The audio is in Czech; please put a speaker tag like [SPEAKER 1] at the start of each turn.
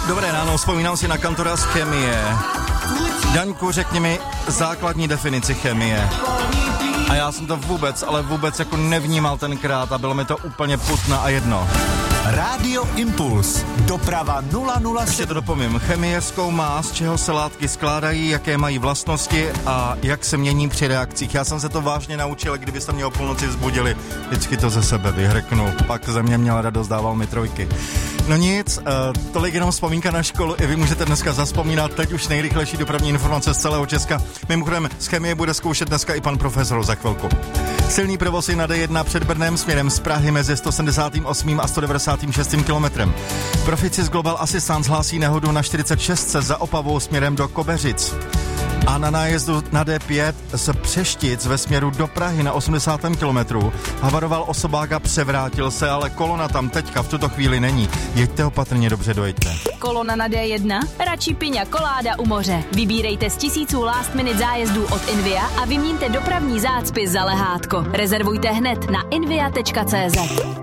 [SPEAKER 1] Dobré ráno, vzpomínám si na kantora z chemie. Daňku, řekni mi základní definici chemie. A já jsem to vůbec jako nevnímal tenkrát a bylo mi to úplně putna a jedno.
[SPEAKER 2] Rádio Impuls. Doprava 007.
[SPEAKER 1] Ještě to dopomím. Chemie zkoumá, z čeho se látky skládají, jaké mají vlastnosti a jak se mění při reakcích. Já jsem se to vážně naučil, kdybyste mě o půlnoci vzbudili, vždycky to ze sebe vyhrknu. Pak ze mě měla radost, dával mi trojky. No nic, tolik jenom vzpomínka na školu. I vy můžete dneska zazpomínat, teď už nejrychlejší dopravní informace z celého Česka. Mimochodem, z chemie bude zkoušet dneska i pan profesor za chvilku. Silný provoz je na D1 před Brnem směrem z Prahy mezi 178. a 196. kilometrem. Proficis Global Assistance hlásí nehodu na 46 za Opavou směrem do Kobeřic. A na nájezdu na D5 z Přeštic ve směru do Prahy na 80. kilometru havaroval osobák a převrátil se, ale kolona tam teďka v tuto chvíli není. Jeďte opatrně, dobře dojeďte.
[SPEAKER 3] Kolona na D1? Radši piňa koláda u moře. Vybírejte z tisíců last minute zájezdů od Invia a vyměňte dopravní zácpy za lehátko. Rezervujte hned na invia.cz.